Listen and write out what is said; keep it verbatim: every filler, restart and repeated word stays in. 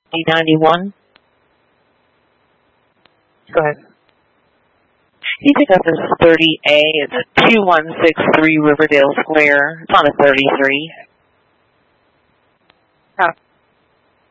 eight ninety-one. Go ahead. You pick up this thirty A. It's a two one six three Riverdale Square. It's on a thirty-three. Oh.